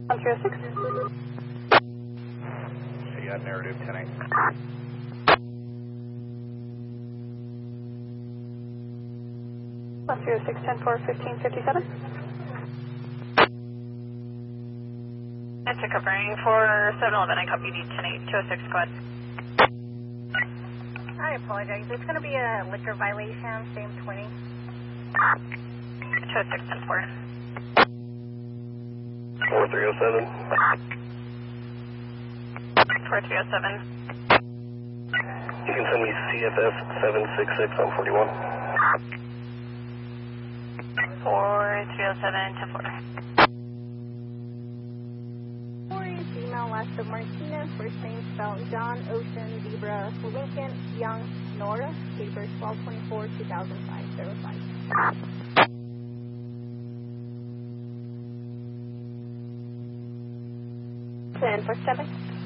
1306. Okay, you got narrative 10-8. 1306, 10-4, 1557. That's a covering for 711. I copy you 10-8, 206, go ahead. I apologize. It's going to be a liquor violation, same 20. 206, 10-4. 4307. 4307. You can send me CFF 766 on 41. 4307, 10-4. Female, last of Martinez, first name spelled John, Ocean, Zebra, Lincoln, Young, Nora, papers 12/24/2005, 05. 10-4-7.